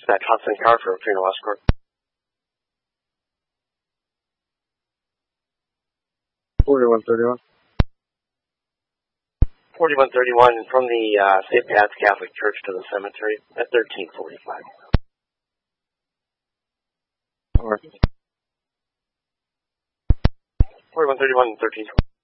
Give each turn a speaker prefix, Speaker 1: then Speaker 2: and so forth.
Speaker 1: Dispatch Hudson car for funeral escort.
Speaker 2: 4131.
Speaker 1: 4131 from the St. Pat's Catholic Church to the cemetery at 1345.
Speaker 2: Or
Speaker 1: 4131 and 13.